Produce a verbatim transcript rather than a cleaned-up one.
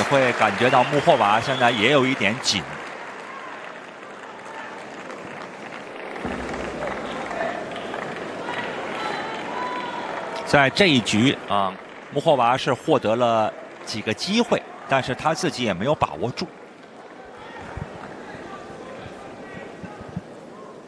会感觉到穆霍娃现在也有一点紧。在这一局啊，穆霍娃是获得了几个机会，但是他自己也没有把握住。